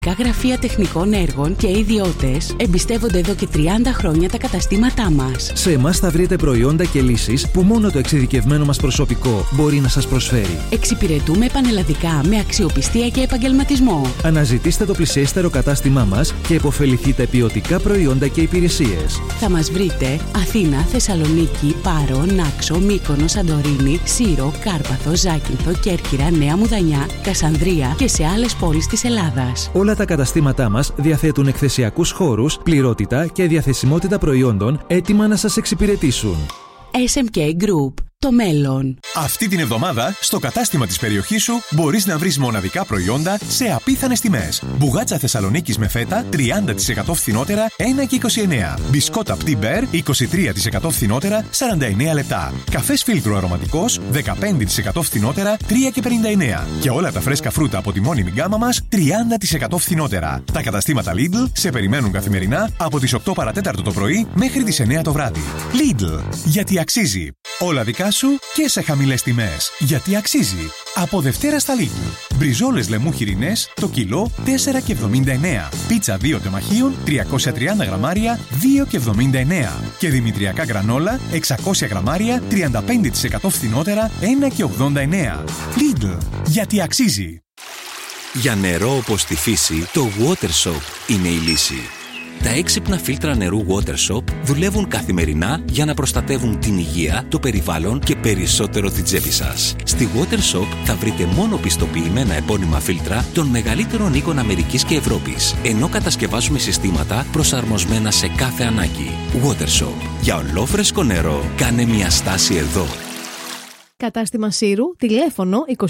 Γραφεία τεχνικών έργων και ιδιώτες εμπιστεύονται εδώ και 30 χρόνια τα καταστήματά μας. Σε εμάς θα βρείτε προϊόντα και λύσεις που μόνο το εξειδικευμένο μας προσωπικό μπορεί να σας προσφέρει. Εξυπηρετούμε πανελλαδικά με αξιοπιστία και επαγγελματισμό. Αναζητήστε το πλησιέστερο κατάστημά μας και επωφεληθείτε ποιοτικά προϊόντα και υπηρεσίες. Θα μας βρείτε Αθήνα, Θεσσαλονίκη, Πάρο, Νάξο, Μύκονο, Σαντορίνη, Σύρο, Κάρπαθο, Ζάκυνθο, Κέρκυρα, Νέα Μουδανιά, Κασανδρία και σε άλλες πόλεις της Ελλάδας. Όλα τα καταστήματά μας διαθέτουν εκθεσιακούς χώρους, πληρότητα και διαθεσιμότητα προϊόντων έτοιμα να σας εξυπηρετήσουν. SMK Group. Το μέλλον. Αυτή την εβδομάδα, στο κατάστημα της περιοχής σου, μπορείς να βρεις μοναδικά προϊόντα σε απίθανες τιμές. Μπουγάτσα Θεσσαλονίκης με φέτα, 30% φθηνότερα, 1,29. Μπισκότα P'ti-Bear, 23% φθηνότερα, 49 λεπτά. Καφές φίλτρο αρωματικός, 15% φθηνότερα, 3,59. Και όλα τα φρέσκα φρούτα από τη μόνιμη γκάμα μας, 30% φθηνότερα. Τα καταστήματα Lidl σε περιμένουν καθημερινά από τις 8 παρατέταρτο το πρωί μέχρι τις 9 το βράδυ. Lidl, γιατί αξίζει. Όλα δικά σου και σε χαμηλές τιμές. Γιατί αξίζει. Από Δευτέρα στα Lidl. Μπριζόλες λεμού χοιρινές το κιλό 4,79. Πίτσα 2 τεμαχίων 330 γραμμάρια 2,79. Και δημητριακά γρανόλα 600 γραμμάρια 35% φθηνότερα 1,89. Lidl. Γιατί αξίζει. Για νερό όπως τη φύση, το Water Soap είναι η λύση. Τα έξυπνα φίλτρα νερού Water Soap δουλεύουν καθημερινά για να προστατεύουν την υγεία, το περιβάλλον και περισσότερο την τσέπη σας. Στη Water Soap θα βρείτε μόνο πιστοποιημένα επώνυμα φίλτρα των μεγαλύτερων οίκων Αμερικής και Ευρώπης, ενώ κατασκευάζουμε συστήματα προσαρμοσμένα σε κάθε ανάγκη. Water Soap. Για ολόφρεσκο νερό, κάνε μια στάση εδώ. Κατάστημα Σύρου, τηλέφωνο 2281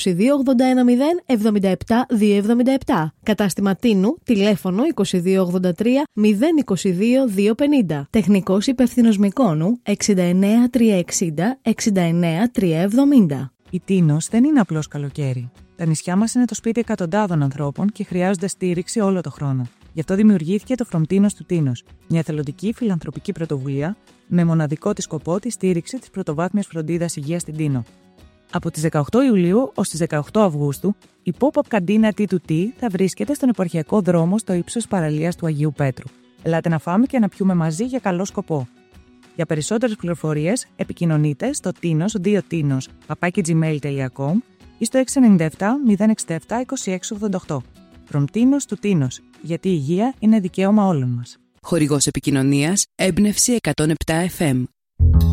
077 277. Κατάστημα Τίνου, τηλέφωνο 2283 022 250. Τεχνικός υπεύθυνος Μυκόνου 69360 69370. Η Τίνος δεν είναι απλώς καλοκαίρι. Τα νησιά μας είναι το σπίτι εκατοντάδων ανθρώπων και χρειάζονται στήριξη όλο το χρόνο. Γι' αυτό δημιουργήθηκε το From Tinos to Tinos, μια εθελοντική φιλανθρωπική πρωτοβουλία με μοναδικό τη σκοπό τη στήριξη της πρωτοβάθμιας φροντίδας υγείας στην Τίνο. Από τις 18 Ιουλίου ως τις 18 Αυγούστου, η pop-up καντίνα T2T θα βρίσκεται στον επαρχιακό δρόμο στο ύψος παραλίας του Αγίου Πέτρου. Ελάτε να φάμε και να πιούμε μαζί για καλό σκοπό. Για περισσότερες πληροφορίες, επικοινωνείτε στο tinos@gmail.com ή στο 697 067 2688. From Tinos to Tinos, γιατί η υγεία είναι δικαίωμα όλων μας. Χορηγός επικοινωνίας Έμπνευση 107 FM.